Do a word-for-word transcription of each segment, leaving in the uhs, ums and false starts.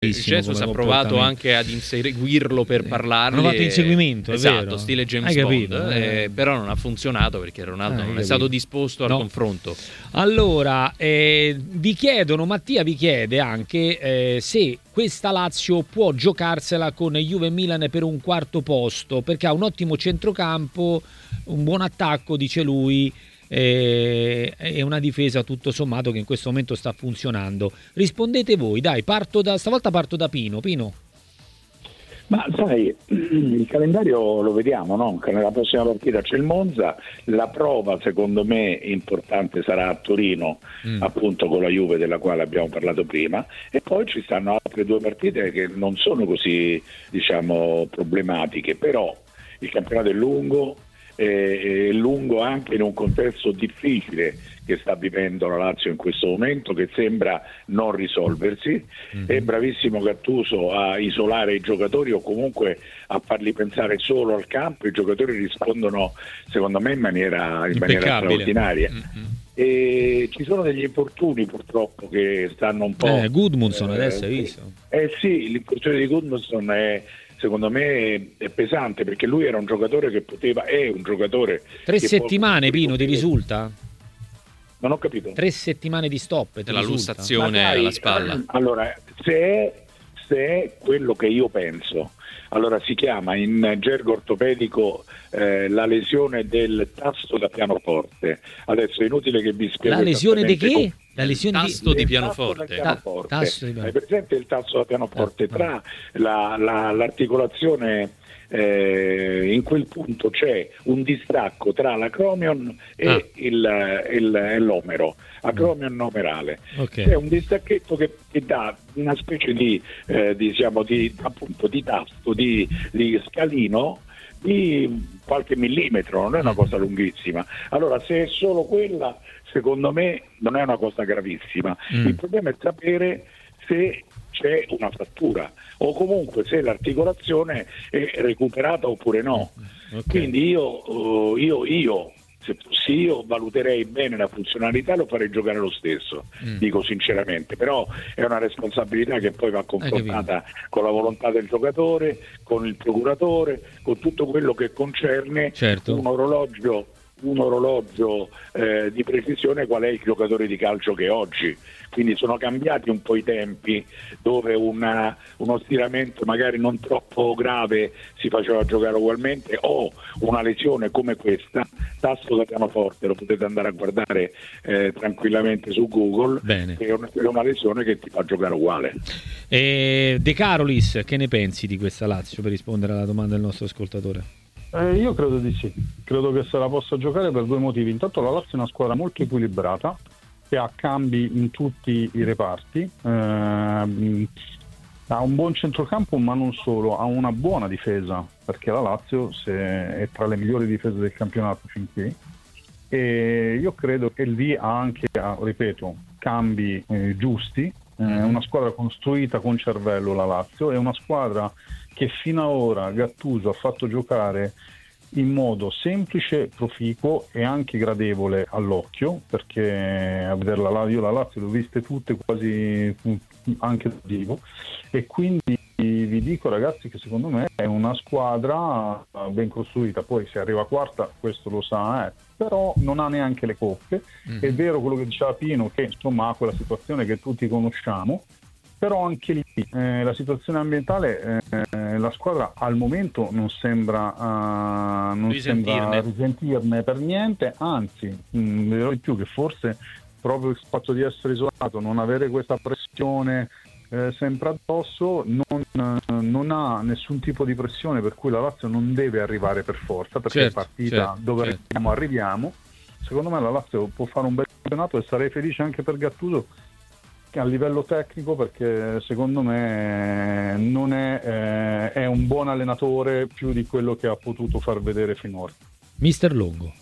Jesus ha provato anche ad inseguirlo per parlargli. Hanno fatto inseguimento, è esatto, vero. stile James Hai capito, Bond, eh. eh, però non ha funzionato perché Ronaldo Ah, non hai è stato capito. disposto al No. confronto. Allora, eh, vi chiedono, Mattia vi chiede anche eh, se questa Lazio può giocarsela con Juve e Milan per un quarto posto, perché ha un ottimo centrocampo, un buon attacco, dice lui, e una difesa tutto sommato che in questo momento sta funzionando. Rispondete voi, dai, parto da stavolta parto da Pino. Pino. Ma sai, il calendario lo vediamo, no? Che nella prossima partita c'è il Monza, la prova secondo me importante sarà a Torino, mm. appunto con la Juve della quale abbiamo parlato prima, e poi ci stanno altre due partite che non sono così, diciamo, problematiche, però il campionato è lungo, è lungo anche in un contesto difficile che sta vivendo la Lazio in questo momento, che sembra non risolversi. Mm-hmm. È bravissimo Gattuso a isolare i giocatori o comunque a farli pensare solo al campo. I giocatori rispondono secondo me in maniera, in maniera straordinaria. Mm-hmm. E ci sono degli infortuni purtroppo che stanno un po'... Eh, Gudmundsson eh, adesso hai visto? Eh sì, l'infortunio di Gudmundsson è... secondo me è pesante, perché lui era un giocatore che poteva, è un giocatore tre che settimane può... Pino ti risulta? Non ho capito. Tre settimane di stop della lussazione alla spalla. Allora, se è, se è quello che io penso, allora si chiama in gergo ortopedico eh, la lesione del tasto da pianoforte. Adesso è inutile che vi spiego la lesione di che? Com- La lesione tasto di, di pianoforte. pianoforte. Ta- tasto di pianoforte. Hai presente il tasto da pianoforte? Tra la, la, l'articolazione, eh, in quel punto c'è un distacco tra l'acromion e, ah. il, il, l'omero, acromion omerale. Okay. È un distacchetto che, che dà una specie di, eh, diciamo, di, appunto, di tasto, di, di scalino di qualche millimetro, non è una cosa lunghissima. Allora, se è solo quella, secondo me non è una cosa gravissima. Mm. Il problema è sapere se c'è una frattura o comunque se l'articolazione è recuperata oppure no. Okay. Quindi io, io, io se fossi io valuterei bene la funzionalità, lo farei giocare lo stesso, mm. dico sinceramente, però è una responsabilità che poi va confrontata con la volontà del giocatore, con il procuratore, con tutto quello che concerne certo. un orologio un orologio eh, di precisione qual è il giocatore di calcio che è oggi. Quindi sono cambiati un po' i tempi, dove una, uno stiramento magari non troppo grave si faceva giocare ugualmente, o una lesione come questa, tasto da pianoforte, lo potete andare a guardare eh, tranquillamente su Google. Bene. È una, è una lesione che ti fa giocare uguale. E De Carolis, che ne pensi di questa Lazio, per rispondere alla domanda del nostro ascoltatore? Eh, io credo di sì, credo che se la possa giocare per due motivi. Intanto la Lazio è una squadra molto equilibrata, che ha cambi in tutti i reparti, eh, ha un buon centrocampo ma non solo, ha una buona difesa, perché la Lazio se è tra le migliori difese del campionato fin qui, e io credo che lì ha anche, ripeto, cambi eh, giusti, è eh, una squadra costruita con cervello la Lazio, è una squadra che fino ad ora Gattuso ha fatto giocare in modo semplice, proficuo e anche gradevole all'occhio, perché a vederla io la Lazio l'ho viste tutte quasi anche da vivo, e quindi vi dico ragazzi che secondo me è una squadra ben costruita. Poi se arriva quarta questo lo sa, eh. però non ha neanche le coppe. Mm. È vero quello che diceva Pino, che insomma ha quella situazione che tutti conosciamo, però anche lì eh, la situazione ambientale, eh, la squadra al momento non sembra, uh, non sembra risentirne per niente, anzi mh, dirò di più che forse proprio il fatto di essere isolato, non avere questa pressione eh, sempre addosso, non, eh, non ha nessun tipo di pressione, per cui la Lazio non deve arrivare per forza, perché certo, è partita certo, dove certo. arriviamo, arriviamo. Secondo me la Lazio può fare un bel campionato e sarei felice anche per Gattuso a livello tecnico, perché secondo me non è, eh, è un buon allenatore più di quello che ha potuto far vedere finora. Mister Longo.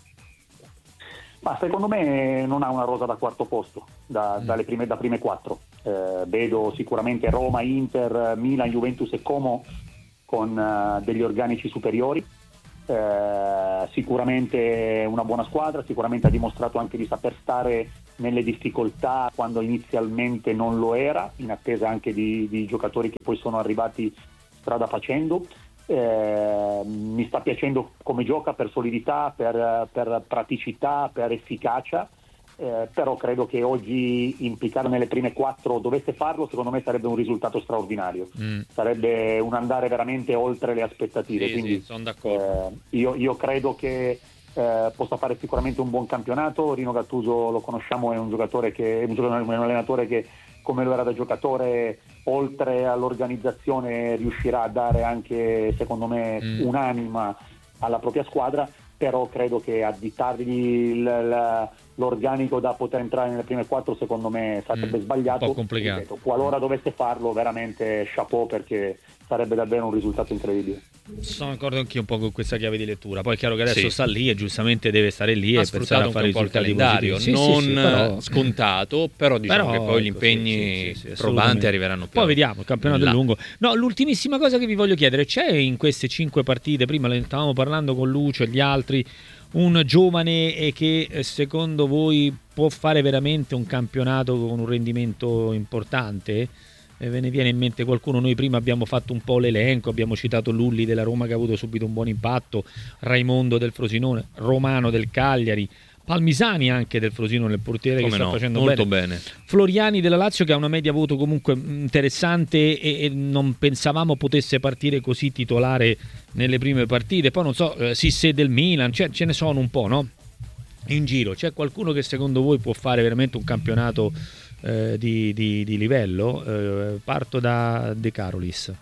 Ma secondo me non ha una rosa da quarto posto, da, mm. dalle prime, da prime quattro. Eh, vedo sicuramente Roma, Inter, Milan, Juventus e Como con uh, degli organici superiori. Eh, sicuramente una buona squadra, sicuramente ha dimostrato anche di saper stare nelle difficoltà quando inizialmente non lo era, in attesa anche di, di giocatori che poi sono arrivati strada facendo. Eh, mi sta piacendo come gioca per solidità, per, per praticità, per efficacia, eh, però credo che oggi implicare nelle prime quattro, dovesse farlo, secondo me sarebbe un risultato straordinario, mm. sarebbe un andare veramente oltre le aspettative. Sì, quindi sì, sono d'accordo. Eh, io, io credo che eh, possa fare sicuramente un buon campionato. Rino Gattuso lo conosciamo, è un giocatore che è un, giocatore, un allenatore che, come lo era da giocatore, oltre all'organizzazione riuscirà a dare anche, secondo me, mm. un'anima alla propria squadra, però credo che additargli il, la, l'organico da poter entrare nelle prime quattro, secondo me sarebbe mm. sbagliato. Un po' complicato. Ripeto, qualora dovesse farlo, veramente chapeau, perché sarebbe davvero un risultato incredibile. Sono d'accordo anch'io un po' con questa chiave di lettura. Poi è chiaro che adesso sì. sta lì e giustamente deve stare lì ha e pensare a fare un po' il calendario, sì, non sì, sì, però... scontato, però diciamo però, che poi gli impegni sì, sì, sì, probanti arriveranno più. Poi vediamo, il campionato è lungo. No, l'ultimissima cosa che vi voglio chiedere, c'è in queste cinque partite, prima ne stavamo parlando con Lucio e gli altri, un giovane che secondo voi può fare veramente un campionato con un rendimento importante? E ve ne viene in mente qualcuno? Noi prima abbiamo fatto un po' l'elenco, abbiamo citato Lulli della Roma che ha avuto subito un buon impatto, Raimondo del Frosinone, Romano del Cagliari, Palmisani anche del Frosinone, il portiere Come che sta no, facendo molto bene. bene, Floriani della Lazio che ha una media voto comunque interessante e, e non pensavamo potesse partire così titolare nelle prime partite. Poi non so, eh, Sissé del Milan, cioè, ce ne sono un po', no? In giro c'è qualcuno che secondo voi può fare veramente un campionato Eh, di, di, di livello? Eh, parto da De Carolis.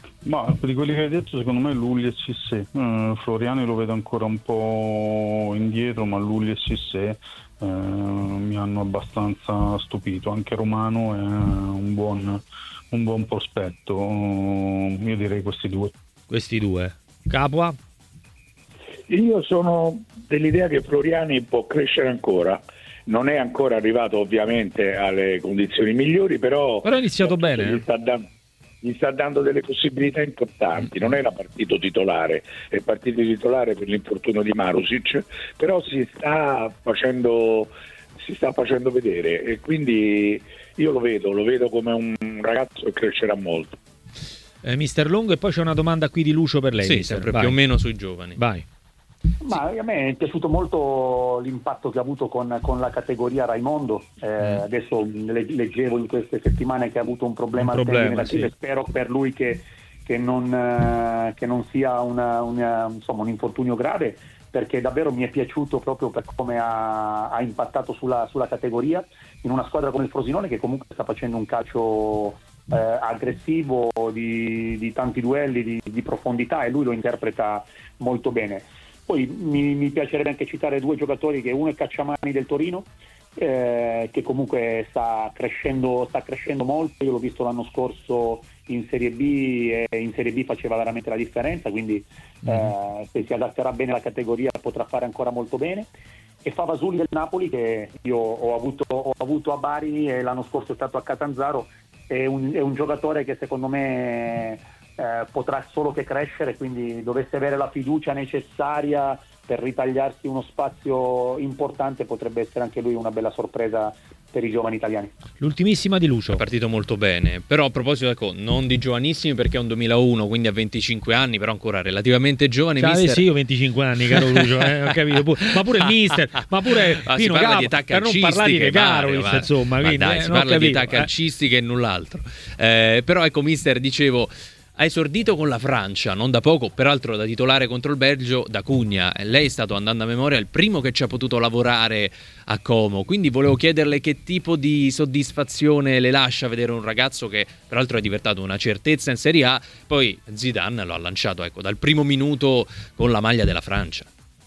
Ma di quelli che hai detto, secondo me Lulli e Sissé. uh, Floriani lo vedo ancora un po' indietro, ma Lulli e Sissé uh, mi hanno abbastanza stupito. Anche Romano è un buon, un buon prospetto. Uh, io direi questi due. Questi due. Capua? Io sono dell'idea che Floriani può crescere ancora. Non è ancora arrivato ovviamente alle condizioni migliori, però, però ha iniziato bene. Gli sta, da, gli sta dando delle possibilità importanti. Non era partito titolare, è partito titolare per l'infortunio di Marusic, però si sta facendo, si sta facendo vedere e quindi io lo vedo, lo vedo come un ragazzo che crescerà molto. Eh, mister Longo, e poi c'è una domanda qui di Lucio per lei. Sì, mister. sempre Vai. Più o meno sui giovani. Vai. Ma a me è piaciuto molto l'impatto che ha avuto con, con la categoria Raimondo. Eh, mm. Adesso leggevo in queste settimane che ha avuto un problema, un al problema tendine sì. Spero per lui che, che, non, eh, che non sia una, una, insomma, un infortunio grave, perché davvero mi è piaciuto proprio per come ha, ha impattato sulla, sulla categoria in una squadra come il Frosinone, che comunque sta facendo un calcio eh, aggressivo, di, di tanti duelli, di, di profondità, e lui lo interpreta molto bene. Poi mi, mi piacerebbe anche citare due giocatori, che uno è Cacciamani del Torino, eh, che comunque sta crescendo, sta crescendo molto. Io l'ho visto l'anno scorso in Serie B e in Serie B faceva veramente la differenza, quindi eh, se si adatterà bene alla categoria potrà fare ancora molto bene. E Favasuli del Napoli, che io ho avuto, ho avuto a Bari e l'anno scorso è stato a Catanzaro, è un, è un giocatore che secondo me Eh, potrà solo che crescere, quindi dovesse avere la fiducia necessaria per ritagliarsi uno spazio importante, potrebbe essere anche lui una bella sorpresa per i giovani italiani. L'ultimissima di Lucio. È partito molto bene, però a proposito, ecco, non di giovanissimi perché è un duemilauno, quindi ha venticinque anni, però ancora relativamente giovane. Cioè, mister... sì, io venticinque anni, caro Lucio, eh, ho capito. Pure, ma pure il mister, ma pure ah, Pino si parla Capo, di età per non parlare di De Carolis, insomma. Ma quindi, dai, eh, si non parla capito, di età eh. calcistiche e null'altro. Eh, però ecco, mister, dicevo, ha esordito con la Francia, non da poco, peraltro da titolare contro il Belgio, da Cugna. Lei è stato, andando a memoria, il primo che ci ha potuto lavorare a Como, quindi volevo chiederle che tipo di soddisfazione le lascia vedere un ragazzo che peraltro è diventato una certezza in Serie A. Poi Zidane lo ha lanciato, ecco, dal primo minuto con la maglia della Francia.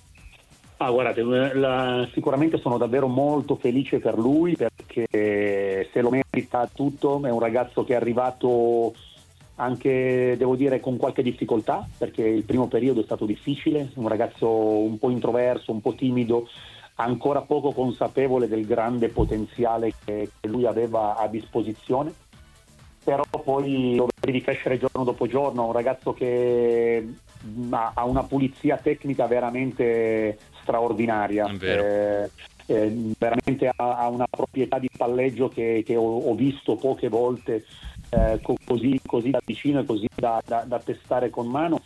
Ah, guardate, la, sicuramente sono davvero molto felice per lui, perché se lo merita tutto. È un ragazzo che è arrivato anche, devo dire, con qualche difficoltà, perché il primo periodo è stato difficile, un ragazzo un po' introverso, un po' timido, ancora poco consapevole del grande potenziale che, che lui aveva a disposizione, però poi lo vedi crescere giorno dopo giorno, un ragazzo che ha una pulizia tecnica veramente straordinaria. Eh, eh, veramente ha, ha una proprietà di palleggio che, che ho, ho visto poche volte eh, co- così, così da vicino e così da, da, da testare con mano,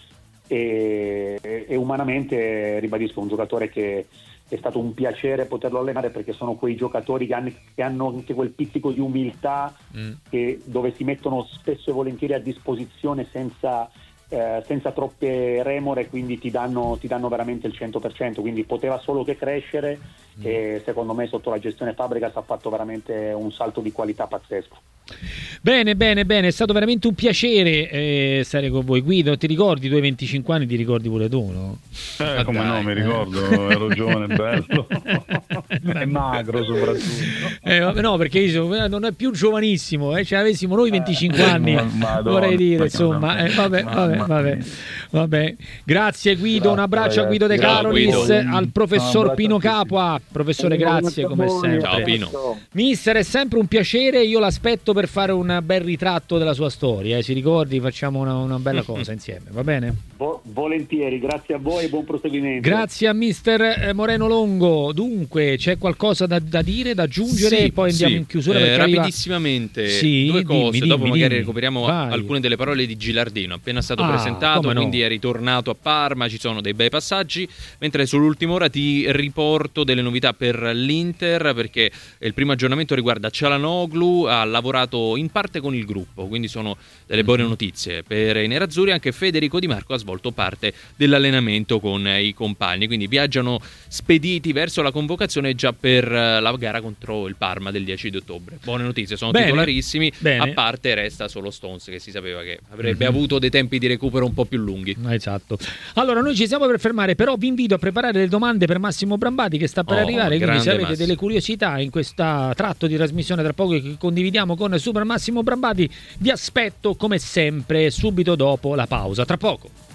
e, e umanamente ribadisco, un giocatore che è stato un piacere poterlo allenare, perché sono quei giocatori che hanno, che hanno anche quel pizzico di umiltà mm. che, dove si mettono spesso e volentieri a disposizione senza, eh, senza troppe remore, quindi ti danno, ti danno veramente il cento per cento, quindi poteva solo che crescere mm. e secondo me sotto la gestione Fabregas ha fatto veramente un salto di qualità pazzesco. Bene, bene, bene, è stato veramente un piacere eh, stare con voi. Guido, ti ricordi i tuoi venticinque anni? Ti ricordi pure tu, no? Eh, come dai, no, mi ricordo, eh. ero giovane e bello e magro soprattutto. Eh, no, perché io non è più giovanissimo, eh, cioè avessimo noi venticinque anni, Madonna, vorrei dire, insomma, eh, vabbè, vabbè, vabbè, vabbè. Grazie Guido, un abbraccio a Guido De Carolis, al professor Pino Capua. Professore, grazie come sempre. Ciao Pino. Mister, è sempre un piacere, io l'aspetto per fare un bel ritratto della sua storia, eh. Si ricordi, facciamo una, una bella cosa insieme, va bene? Vo- volentieri, grazie a voi e buon proseguimento. Grazie a mister Moreno Longo. Dunque, c'è qualcosa da, da dire, da aggiungere, sì, e poi andiamo sì. in chiusura? Eh, rapidissimamente, sì, due cose, dimmi, dopo dimmi, magari dimmi. recuperiamo Vai. alcune delle parole di Gilardino, appena stato ah, presentato, no. quindi è ritornato a Parma, ci sono dei bei passaggi, mentre sull'ultima ora ti riporto delle novità per l'Inter, perché il primo aggiornamento riguarda Çalhanoğlu, ha lavorato in parte con il gruppo, quindi sono delle buone notizie per i nerazzurri. Anche Federico Di Marco ha svolto parte dell'allenamento con i compagni, quindi viaggiano spediti verso la convocazione già per la gara contro il Parma del dieci di ottobre. Buone notizie, sono bene, titolarissimi, bene. A parte resta solo Stones, che si sapeva che avrebbe mm-hmm. avuto dei tempi di recupero un po' più lunghi. Esatto. Allora noi ci siamo per fermare, però vi invito a preparare le domande per Massimo Brambati, che sta per oh, arrivare, quindi se avete Massimo. delle curiosità in questo tratto di trasmissione tra poco che condividiamo con Super Massimo Brambati, vi aspetto come sempre subito dopo la pausa, tra poco.